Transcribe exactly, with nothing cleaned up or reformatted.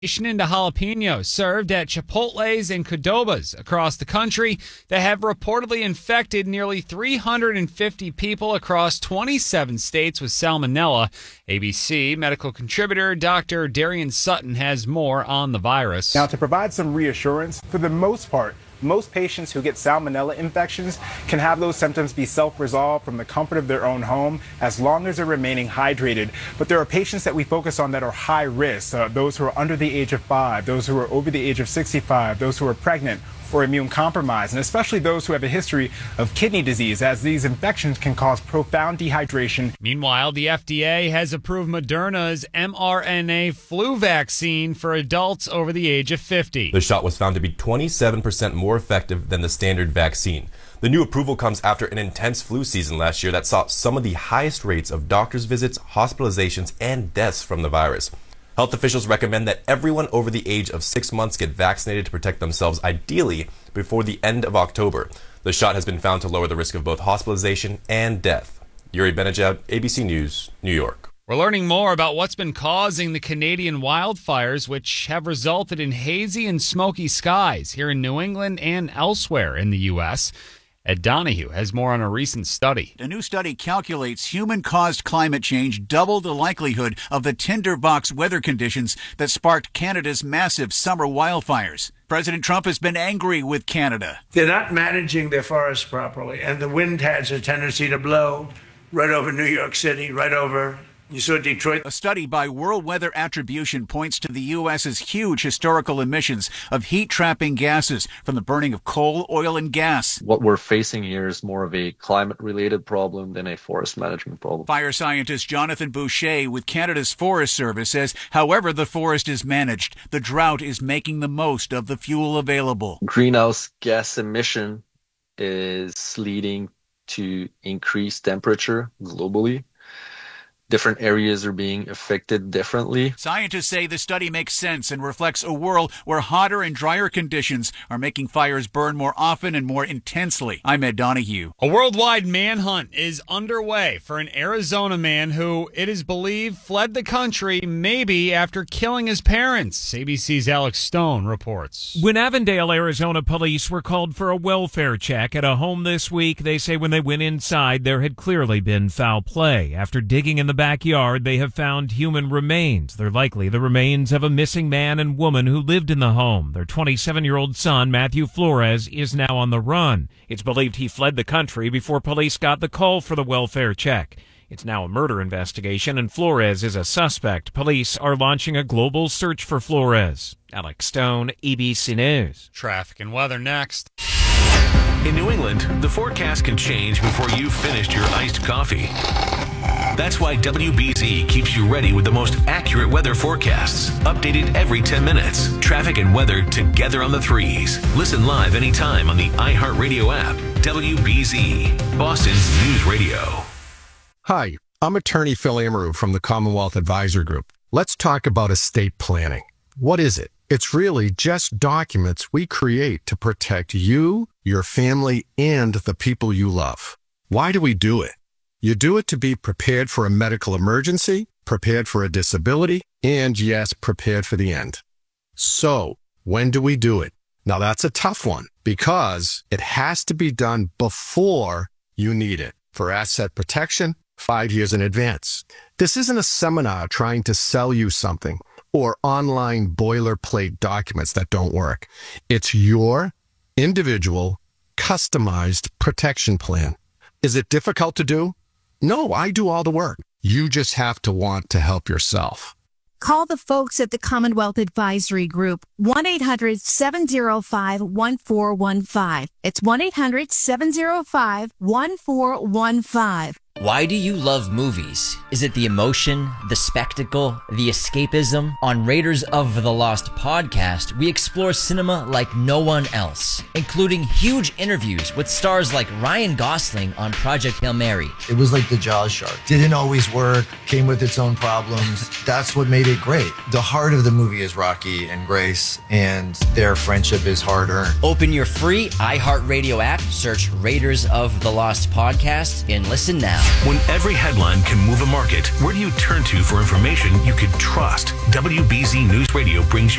Into jalapenos served at Chipotle's and Qdoba's across the country that have reportedly infected nearly three hundred fifty people across twenty-seven states with salmonella. A B C medical contributor Doctor Darian Sutton has more on the virus. Now, to provide some reassurance, for the most part, most patients who get salmonella infections can have those symptoms be self-resolved from the comfort of their own home as long as they're remaining hydrated. But there are patients that we focus on that are high risk, uh, those who are under the age of five, those who are over the age of sixty-five, those who are pregnant or immune compromised, and especially those who have a history of kidney disease, as these infections can cause profound dehydration. Meanwhile, the F D A has approved Moderna's mRNA flu vaccine for adults over the age of fifty. The shot was found to be twenty-seven percent more effective than the standard vaccine. The new approval comes after an intense flu season last year that saw some of the highest rates of doctor's visits, hospitalizations, and deaths from the virus. Health officials recommend that everyone over the age of six months get vaccinated to protect themselves, ideally before the end of October. The shot has been found to lower the risk of both hospitalization and death. Yuri Benajad, A B C News, New York. We're learning more about what's been causing the Canadian wildfires, which have resulted in hazy and smoky skies here in New England and elsewhere in the U S Ed Donahue has more on a recent study. A new study calculates human-caused climate change doubled the likelihood of the tinderbox weather conditions that sparked Canada's massive summer wildfires. President Trump has been angry with Canada. They're not managing their forests properly, and the wind has a tendency to blow right over New York City, right over... You saw Detroit. A study by World Weather Attribution points to the U S's huge historical emissions of heat-trapping gases from the burning of coal, oil, and gas. What we're facing here is more of a climate-related problem than a forest management problem. Fire scientist Jonathan Boucher with Canada's Forest Service says, however the forest is managed, the drought is making the most of the fuel available. Greenhouse gas emission is leading to increased temperature globally. Different areas are being affected differently. Scientists say the study makes sense and reflects a world where hotter and drier conditions are making fires burn more often and more intensely. I'm Ed Donahue. A worldwide manhunt is underway for an Arizona man who, it is believed, fled the country maybe after killing his parents. A B C's Alex Stone reports. When Avondale, Arizona police were called for a welfare check at a home this week, they say when they went inside, there had clearly been foul play. After digging in the backyard, they have found human remains. They're likely the remains of a missing man and woman who lived in the home. Their twenty-seven-year-old son, Matthew Flores, is now on the run. It's believed he fled the country before police got the call for the welfare check. It's now a murder investigation, and Flores is a suspect. Police are launching a global search for Flores. Alex Stone, A B C News. Traffic and weather next. In New England, the forecast can change before you've finished your iced coffee. That's why W B Z keeps you ready with the most accurate weather forecasts, updated every ten minutes. Traffic and weather together on the threes. Listen live anytime on the iHeartRadio app. W B Z, Boston's news radio. Hi, I'm attorney Phil Amaru from the Commonwealth Advisor Group. Let's talk about estate planning. What is it? It's really just documents we create to protect you, your family, and the people you love. Why do we do it? You do it to be prepared for a medical emergency, prepared for a disability, and yes, prepared for the end. So, when do we do it? Now that's a tough one because it has to be done before you need it for asset protection five years in advance. This isn't a seminar trying to sell you something or online boilerplate documents that don't work. It's your individual, customized protection plan. Is it difficult to do? No, I do all the work. You just have to want to help yourself. Call the folks at the Commonwealth Advisory Group, one eight hundred seven oh five one four one five. It's one eight hundred seven oh five one four one five. Why do you love movies? Is it the emotion, the spectacle, the escapism? On Raiders of the Lost podcast, we explore cinema like no one else, including huge interviews with stars like Ryan Gosling on Project Hail Mary. It was like the Jaws shark. Didn't always work, came with its own problems. That's what made it great. The heart of the movie is Rocky and Grace, and their friendship is hard-earned. Open your free iHeartRadio app, search Raiders of the Lost podcast, and listen now. When every headline can move a market, where do you turn to for information you could trust? W B Z News Radio brings you